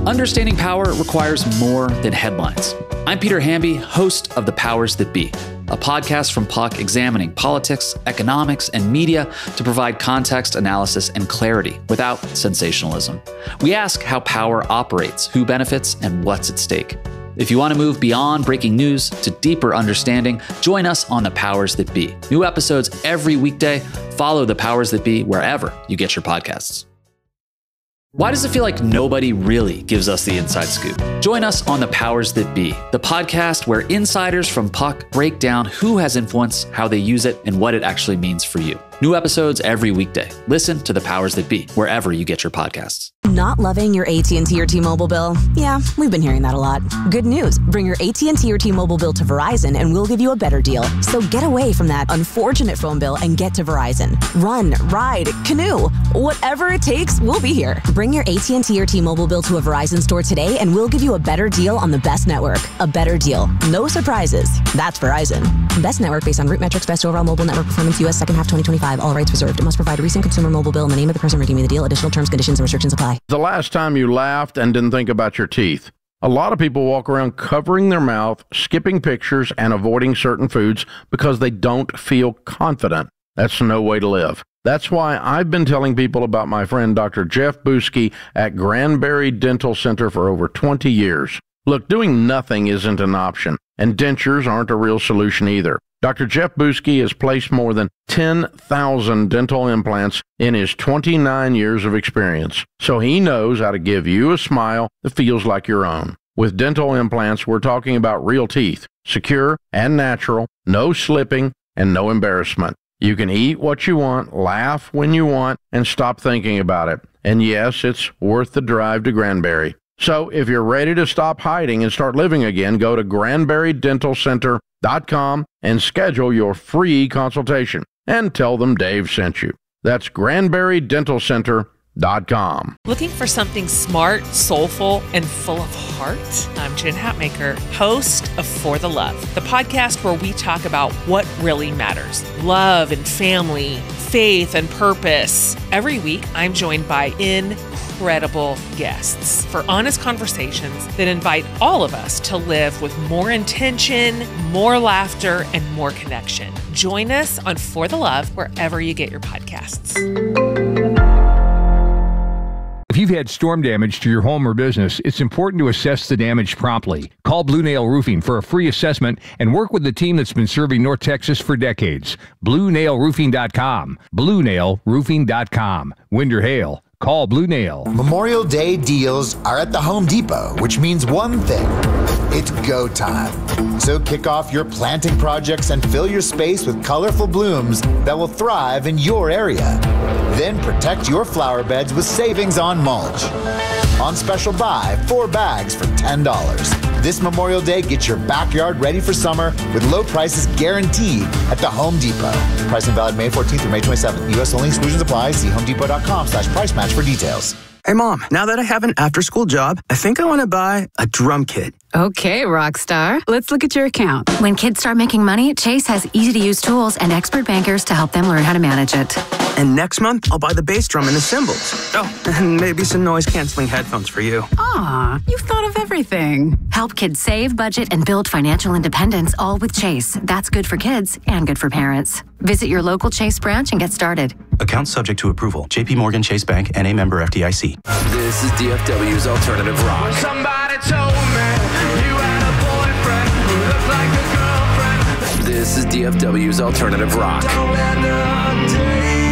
Understanding power requires more than headlines. I'm Peter Hamby, host of The Powers That Be, a podcast from Puck examining politics, economics, and media to provide context, analysis, and clarity without sensationalism. We ask how power operates, who benefits, and what's at stake. If you want to move beyond breaking news to deeper understanding, join us on The Powers That Be. New episodes every weekday. Follow The Powers That Be wherever you get your podcasts. Why does it feel like nobody really gives us the inside scoop? Join us on The Powers That Be, the podcast where insiders from Puck break down who has influence, how they use it, and what it actually means for you. New episodes every weekday. Listen to The Powers That Be wherever you get your podcasts. Not loving your AT&T or T-Mobile bill? Yeah, we've been hearing that a lot. Good news. Bring your AT&T or T-Mobile bill to Verizon and we'll give you a better deal. So get away from that unfortunate phone bill and get to Verizon. Run, ride, canoe. Whatever it takes, we'll be here. Bring your AT&T or T-Mobile bill to a Verizon store today and we'll give you a better deal on the best network. A better deal. No surprises. That's Verizon. Best network based on root metrics, best overall mobile network performance, U.S. second half 2025. All rights reserved. It must provide a recent consumer mobile bill and the name of the person redeeming the deal. Additional terms, conditions, and restrictions apply. The last time you laughed and didn't think about your teeth. A lot of people walk around covering their mouth, skipping pictures, and avoiding certain foods because they don't feel confident. That's no way to live. That's why I've been telling people about my friend Dr. Jeff Buski at Granbury Dental Center for over 20 years. Look, doing nothing isn't an option, and dentures aren't a real solution either. Dr. Jeff Buski has placed more than 10,000 dental implants in his 29 years of experience, so he knows how to give you a smile that feels like your own. With dental implants, we're talking about real teeth, secure and natural, no slipping, and no embarrassment. You can eat what you want, laugh when you want, and stop thinking about it. And yes, it's worth the drive to Granbury. So if you're ready to stop hiding and start living again, go to GranburyDentalCenter.com and schedule your free consultation. And tell them Dave sent you. That's GranburyDentalCenter.com. Looking for something smart, soulful, and full of heart? I'm Jen Hatmaker, host of For the Love, the podcast where we talk about what really matters. Love and family, faith and purpose. Every week, I'm joined by incredible guests for honest conversations that invite all of us to live with more intention, more laughter, and more connection. Join us on For the Love wherever you get your podcasts. If you've had storm damage to your home or business, it's important to assess the damage promptly. Call Blue Nail Roofing for a free assessment and work with the team that's been serving North Texas for decades. BlueNailRoofing.com. BlueNailRoofing.com. Wind or hail, call Blue Nail. Memorial Day deals are at the Home Depot, which means one thing. It's go time. So kick off your planting projects and fill your space with colorful blooms that will thrive in your area. Then protect your flower beds with savings on mulch. On special buy, 4 bags for $10. This Memorial Day, get your backyard ready for summer with low prices guaranteed at the Home Depot. Pricing valid May 14th through May 27th. U.S. only, exclusions apply. See homedepot.com/price match for details. Hey, Mom, now that I have an after-school job, I think I want to buy a drum kit. Okay, rock star. Let's look at your account. When kids start making money, Chase has easy-to-use tools and expert bankers to help them learn how to manage it. And next month, I'll buy the bass drum and the cymbals. Oh, and maybe some noise-canceling headphones for you. Aw, you've thought of everything. Help kids save, budget, and build financial independence, all with Chase. That's good for kids and good for parents. Visit your local Chase branch and get started. Account subject to approval. JP Morgan Chase Bank, N.A. member FDIC. This is DFW's Alternative Rock. Somebody told me you had a boyfriend who looked like a girlfriend. This is DFW's Alternative Rock. Don't end the day.